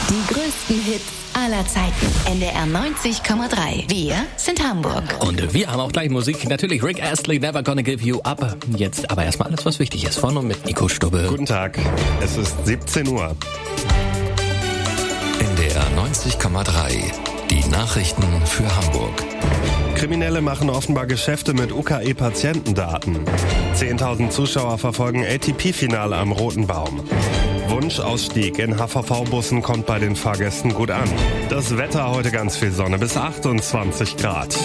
Die größten Hits aller Zeiten. NDR 90,3. Wir sind Hamburg. Und wir haben auch gleich Musik. Natürlich Rick Astley, Never Gonna Give You Up. Jetzt aber erstmal alles, was wichtig ist. Von und mit Nico Stubbe. Guten Tag. Es ist 17 Uhr. NDR 90,3. Die Nachrichten für Hamburg. Kriminelle machen offenbar Geschäfte mit UKE-Patientendaten. 10.000 Zuschauer verfolgen ATP-Finale am Roten Baum. Wunschausstieg in HVV-Bussen kommt bei den Fahrgästen gut an. Das Wetter heute ganz viel Sonne bis 28 Grad.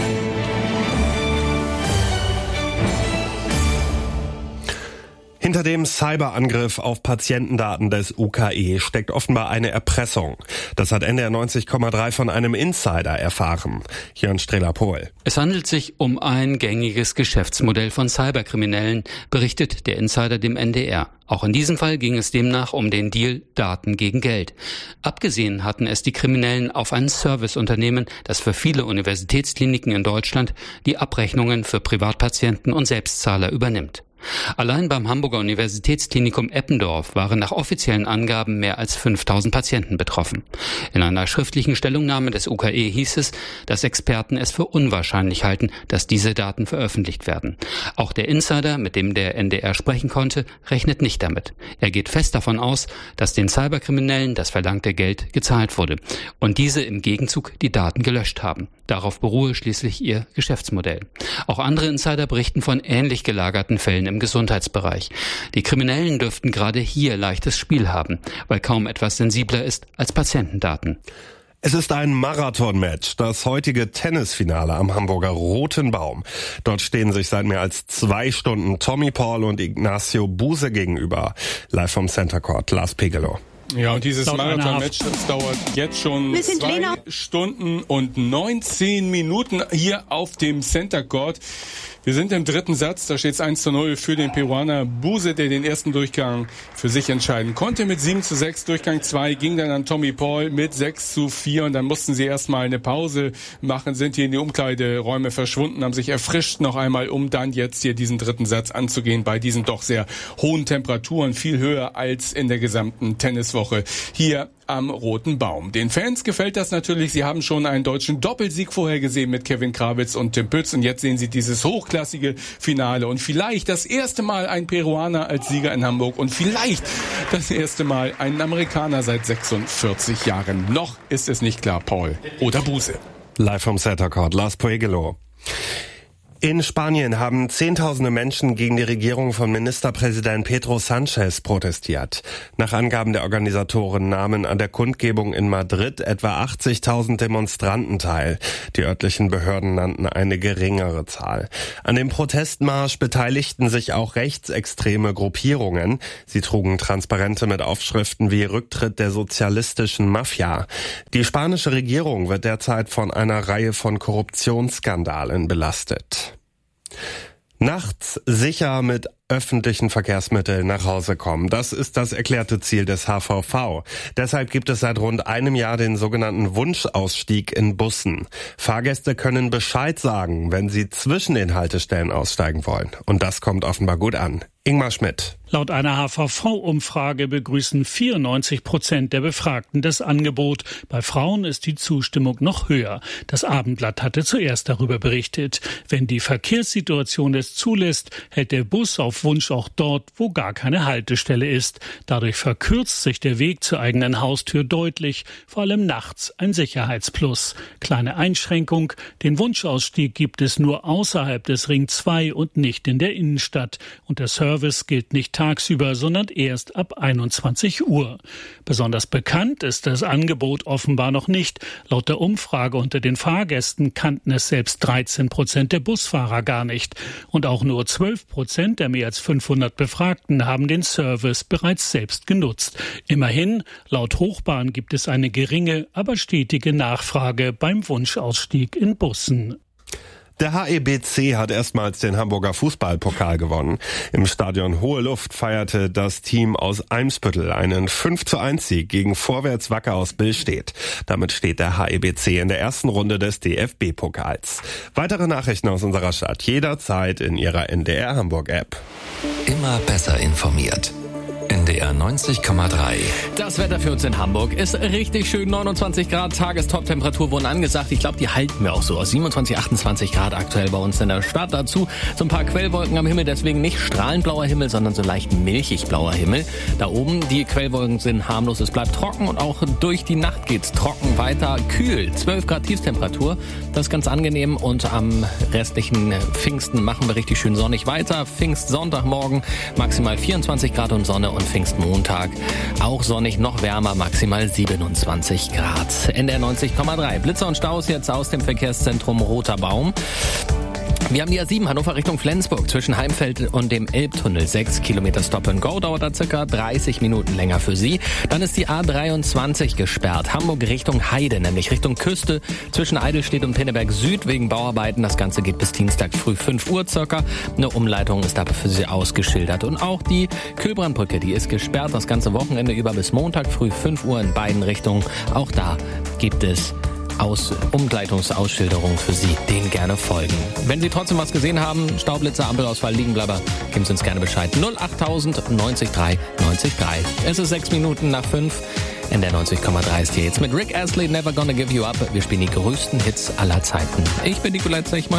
Hinter dem Cyberangriff auf Patientendaten des UKE steckt offenbar eine Erpressung. Das hat NDR 90,3 von einem Insider erfahren. Jörn Strehler-Pohl. Es handelt sich um ein gängiges Geschäftsmodell von Cyberkriminellen, berichtet der Insider dem NDR. Auch in diesem Fall ging es demnach um den Deal Daten gegen Geld. Abgesehen hatten es die Kriminellen auf ein Serviceunternehmen, das für viele Universitätskliniken in Deutschland die Abrechnungen für Privatpatienten und Selbstzahler übernimmt. Allein beim Hamburger Universitätsklinikum Eppendorf waren nach offiziellen Angaben mehr als 5000 Patienten betroffen. In einer schriftlichen Stellungnahme des UKE hieß es, dass Experten es für unwahrscheinlich halten, dass diese Daten veröffentlicht werden. Auch der Insider, mit dem der NDR sprechen konnte, rechnet nicht damit. Er geht fest davon aus, dass den Cyberkriminellen das verlangte Geld gezahlt wurde und diese im Gegenzug die Daten gelöscht haben. Darauf beruhe schließlich ihr Geschäftsmodell. Auch andere Insider berichten von ähnlich gelagerten Fällen im Gesundheitsbereich. Die Kriminellen dürften gerade hier leichtes Spiel haben, weil kaum etwas sensibler ist als Patientendaten. Es ist ein Marathon-Match, das heutige Tennisfinale am Hamburger Roten Baum. Dort stehen sich seit mehr als 2 Stunden Tommy Paul und Ignacio Buse gegenüber. Live vom Center Court, Lars Pegelow. Ja, und dieses Marathon-Match, das dauert jetzt schon 2 Stunden und 19 Minuten hier auf dem Center Court. Wir sind im 3. Satz, da steht es 1:0 für den Peruaner Buse, der den ersten Durchgang für sich entscheiden konnte. Mit 7:6, Durchgang 2 ging dann an Tommy Paul mit 6:4 und dann mussten sie erstmal eine Pause machen, sind hier in die Umkleideräume verschwunden, haben sich erfrischt noch einmal, um dann jetzt hier diesen 3. Satz anzugehen bei diesen doch sehr hohen Temperaturen, viel höher als in der gesamten Tenniswoche hier am Roten Baum. Den Fans gefällt das natürlich. Sie haben schon einen deutschen Doppelsieg vorher gesehen mit Kevin Krawitz und Tim Pütz und jetzt sehen sie dieses hochklassige Finale und vielleicht das erste Mal ein Peruaner als Sieger in Hamburg und vielleicht das erste Mal einen Amerikaner seit 46 Jahren. Noch ist es nicht klar, Paul oder Buse. Live vom Center Court, Lars Pegelow. In Spanien haben Zehntausende Menschen gegen die Regierung von Ministerpräsident Pedro Sánchez protestiert. Nach Angaben der Organisatoren nahmen an der Kundgebung in Madrid etwa 80.000 Demonstranten teil. Die örtlichen Behörden nannten eine geringere Zahl. An dem Protestmarsch beteiligten sich auch rechtsextreme Gruppierungen. Sie trugen Transparente mit Aufschriften wie Rücktritt der sozialistischen Mafia. Die spanische Regierung wird derzeit von einer Reihe von Korruptionsskandalen belastet. Nachts sicher mit öffentlichen Verkehrsmitteln nach Hause kommen. Das ist das erklärte Ziel des HVV. Deshalb gibt es seit rund einem Jahr den sogenannten Wunschausstieg in Bussen. Fahrgäste können Bescheid sagen, wenn sie zwischen den Haltestellen aussteigen wollen. Und das kommt offenbar gut an. Ingmar Schmidt. Laut einer HVV-Umfrage begrüßen 94% der Befragten das Angebot. Bei Frauen ist die Zustimmung noch höher. Das Abendblatt hatte zuerst darüber berichtet. Wenn die Verkehrssituation es zulässt, hält der Bus auf Wunsch auch dort, wo gar keine Haltestelle ist. Dadurch verkürzt sich der Weg zur eigenen Haustür deutlich, vor allem nachts ein Sicherheitsplus. Kleine Einschränkung, den Wunschausstieg gibt es nur außerhalb des Ring 2 und nicht in der Innenstadt. Und der Service gilt nicht tagsüber, sondern erst ab 21 Uhr. Besonders bekannt ist das Angebot offenbar noch nicht. Laut der Umfrage unter den Fahrgästen kannten es selbst 13% der Busfahrer gar nicht. Und auch nur 12% der mehr als 500 Befragten haben den Service bereits selbst genutzt. Immerhin, laut Hochbahn gibt es eine geringe, aber stetige Nachfrage beim Wunschausstieg in Bussen. Der HEBC hat erstmals den Hamburger Fußballpokal gewonnen. Im Stadion Hohe Luft feierte das Team aus Eimsbüttel einen 5:1-Sieg gegen Vorwärts Wacker aus Billstedt. Damit steht der HEBC in der ersten Runde des DFB-Pokals. Weitere Nachrichten aus unserer Stadt jederzeit in Ihrer NDR Hamburg-App. Immer besser informiert. NDR NDR 90,3. Das Wetter für uns in Hamburg ist richtig schön. 29 Grad, Tagestop-Temperatur wurden angesagt. Ich glaube, die halten wir auch so aus. 27, 28 Grad aktuell bei uns in der Stadt. Dazu so ein paar Quellwolken am Himmel. Deswegen nicht strahlend blauer Himmel, sondern so leicht milchig blauer Himmel. Da oben, die Quellwolken sind harmlos. Es bleibt trocken und auch durch die Nacht geht's trocken weiter. Kühl, 12 Grad Tiefstemperatur. Das ist ganz angenehm. Und am restlichen Pfingsten machen wir richtig schön sonnig weiter. Pfingstsonntagmorgen maximal 24 Grad und Sonne und Pfingstmontag auch sonnig, noch wärmer, maximal 27 Grad. NDR 90,3. Blitzer und Staus jetzt aus dem Verkehrszentrum Roter Baum. Wir haben die A7 Hannover Richtung Flensburg zwischen Heimfeld und dem Elbtunnel. 6 Kilometer Stop and Go, dauert da circa 30 Minuten länger für Sie. Dann ist die A23 gesperrt. Hamburg Richtung Heide, nämlich Richtung Küste zwischen Eidelstedt und Pinneberg Süd wegen Bauarbeiten. Das Ganze geht bis Dienstag früh 5 Uhr circa. Eine Umleitung ist aber für Sie ausgeschildert. Und auch die Kühlbrandbrücke, die ist gesperrt das ganze Wochenende über bis Montag früh 5 Uhr in beiden Richtungen. Auch da gibt es Umleitungsausschilderung für Sie, denen gerne folgen. Wenn Sie trotzdem was gesehen haben, Staublitzer, Ampelausfall, Liegenbleiber, geben Sie uns gerne Bescheid. 08000 90 3 90 3. Es ist 6 Minuten nach 5. NDR 90,3 ist hier jetzt mit Rick Astley, Never Gonna Give You Up. Wir spielen die größten Hits aller Zeiten. Ich bin Nikolai Zechmann.